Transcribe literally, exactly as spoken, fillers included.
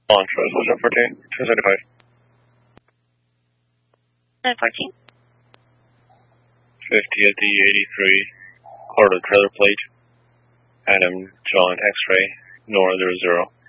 Launch resolution fourteen, two seventy-five. nine fourteen. fifty at the eighty-three, quarter trailer plate, Adam John X-ray, Nora zero zero.